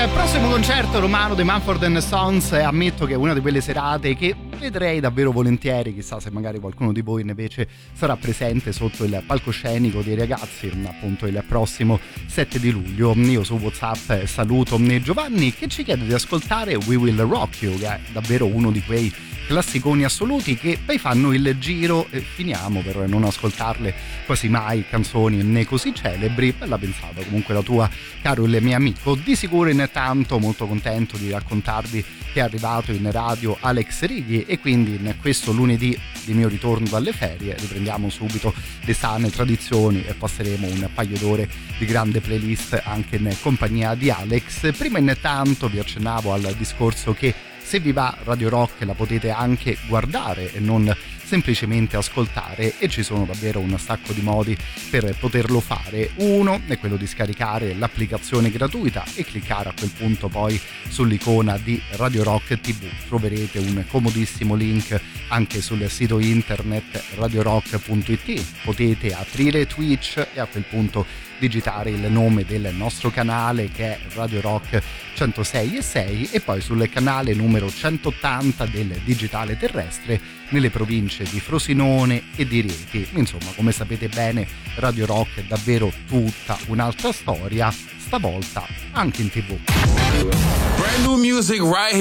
Il prossimo concerto romano dei Mumford & Sons, ammetto che è una di quelle serate che vedrei davvero volentieri, chissà se magari qualcuno di voi invece sarà presente sotto il palcoscenico dei ragazzi, appunto il prossimo 7 di luglio. Io su WhatsApp saluto Giovanni che ci chiede di ascoltare We Will Rock You, che è davvero uno di quei classiconi assoluti che poi fanno il giro e finiamo per non ascoltarle quasi mai, canzoni così celebri. Bella pensata comunque la tua, caro il mio amico. Di sicuro intanto molto contento di raccontarvi che è arrivato in radio Alex Righi e quindi in questo lunedì di mio ritorno dalle ferie riprendiamo subito le sane tradizioni e passeremo un paio d'ore di grande playlist anche in compagnia di Alex. Prima intanto vi accennavo al discorso che se vi va Radio Rock la potete anche guardare e non semplicemente ascoltare, e ci sono davvero un sacco di modi per poterlo fare. Uno è quello di scaricare l'applicazione gratuita e cliccare a quel punto poi sull'icona di Radio Rock TV. Troverete un comodissimo link anche sul sito internet radiorock.it. Potete aprire Twitch e a quel punto digitare il nome del nostro canale che è Radio Rock 106.6 e poi sul canale numero 180 del digitale terrestre nelle province di Frosinone e di Rieti. Insomma, come sapete bene, Radio Rock è davvero tutta un'altra storia, stavolta anche in TV. Brand new music right